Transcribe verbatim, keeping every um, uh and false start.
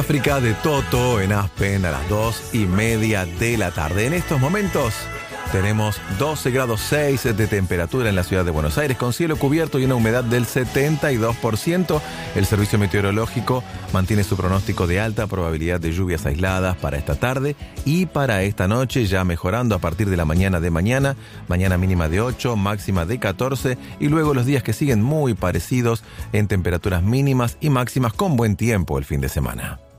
África de Toto en Aspen a las dos y media de la tarde. En estos momentos tenemos doce grados seis de temperatura en la ciudad de Buenos Aires, con cielo cubierto y una humedad del setenta y dos por ciento. El servicio meteorológico mantiene su pronóstico de alta probabilidad de lluvias aisladas para esta tarde y para esta noche, ya mejorando a partir de la mañana de mañana. Mañana mínima de ocho, máxima de catorce, y luego los días que siguen muy parecidos en temperaturas mínimas y máximas con buen tiempo el fin de semana.